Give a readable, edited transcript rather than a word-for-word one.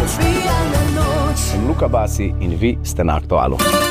Sem Luka Basi in vi ste na Aktualu.